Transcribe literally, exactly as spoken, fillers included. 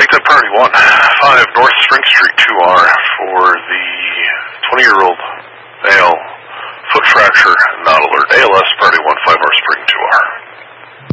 Step priority one, five North Spring Street, two R, for the twenty-year-old male